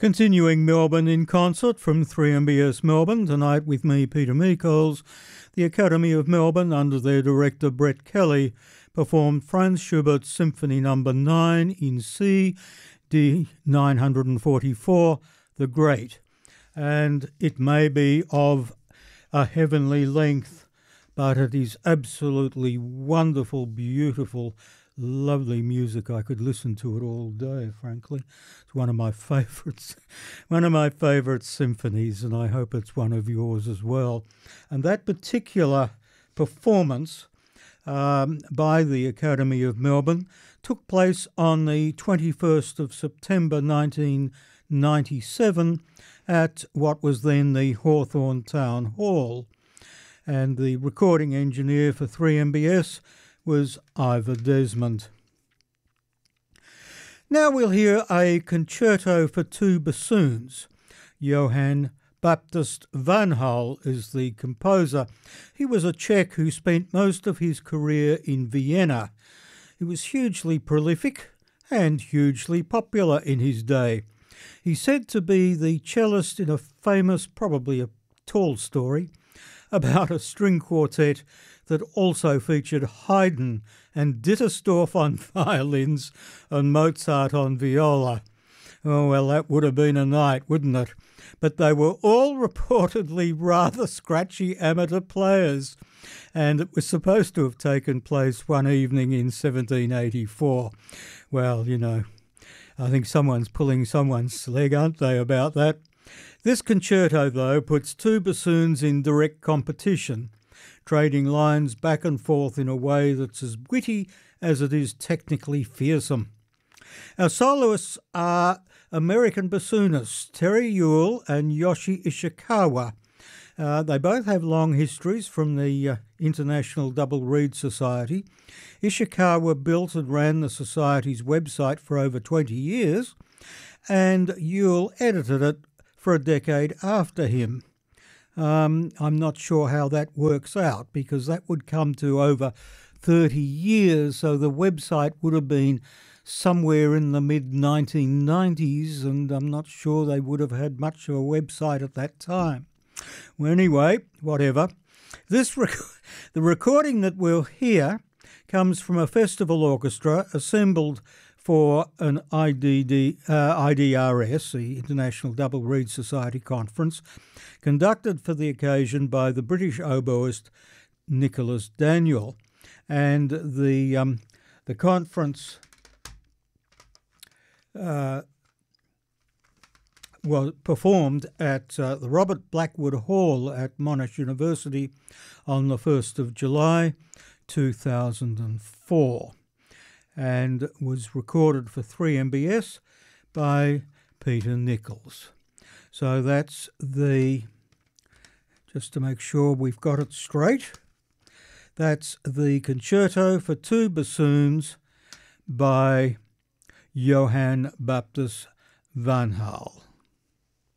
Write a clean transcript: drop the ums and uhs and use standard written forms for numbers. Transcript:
Continuing Melbourne in concert from 3MBS Melbourne, tonight with me, Peter Meikles. The Academy of Melbourne, under their director Brett Kelly, performed Franz Schubert's Symphony No. 9 in C, D 944, The Great. And it may be of a heavenly length, but it is absolutely wonderful, beautiful, lovely music. I could listen to it all day, frankly. It's one of my favourites, symphonies, and I hope it's one of yours as well. And that particular performance by the Academy of Melbourne took place on the 21st of September 1997 at what was then the Hawthorn Town Hall. And the recording engineer for 3MBS was Ivor Desmond. Now we'll hear a concerto for two bassoons. Johann Baptist van Hal is the composer. He was a Czech who spent most of his career in Vienna. He was hugely prolific and hugely popular in his day. He's said to be the cellist in a famous, probably a tall story, about a string quartet that also featured Haydn and Dittersdorf on violins and Mozart on viola. Oh, well, that would have been a night, wouldn't it? But they were all reportedly rather scratchy amateur players, and it was supposed to have taken place one evening in 1784. Well, you know, I think someone's pulling someone's leg, aren't they, about that? This concerto, though, puts two bassoons in direct competition, trading lines back and forth in a way that's as witty as it is technically fearsome. Our soloists are American bassoonists Terry Yule and Yoshi Ishikawa. They both have long histories from the International Double Reed Society. Ishikawa built and ran the Society's website for over 20 years, and Yule edited it for a decade after him. I'm not sure how that works out, because that would come to over 30 years, so the website would have been somewhere in the mid-1990s, and I'm not sure they would have had much of a website at that time. Well, anyway, whatever. The recording that we'll hear comes from a festival orchestra assembled for an IDRS, the International Double Reed Society Conference, conducted for the occasion by the British oboist Nicholas Daniel. And the conference was performed at the Robert Blackwood Hall at Monash University on the 1st of July 2004. And was recorded for 3MBS by Peter Nichols. So that's just to make sure we've got it straight, that's the concerto for two bassoons by Johann Baptist van Hal.